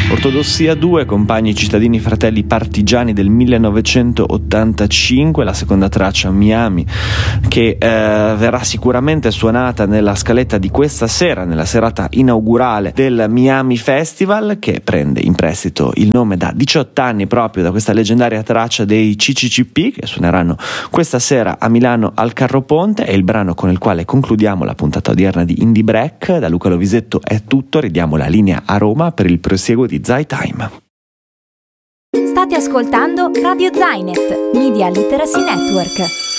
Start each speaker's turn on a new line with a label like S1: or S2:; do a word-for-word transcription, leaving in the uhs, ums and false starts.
S1: Ortodossia due, compagni cittadini fratelli partigiani del millenovecentottantacinque, la seconda traccia Miami, che eh, verrà sicuramente suonata nella scaletta di questa sera, nella serata inaugurale del Miami Festival, che prende in prestito il nome da diciotto anni proprio da questa leggendaria traccia dei C C C P, che suoneranno questa sera a Milano al Carro Ponte. È il brano con il quale concludiamo la puntata odierna di Indie Break. Da Luca Lovisetto è tutto, ridiamo la linea a Roma per il prosieguo di Zai Time.
S2: State ascoltando Radio Zainet, Media Literacy Network.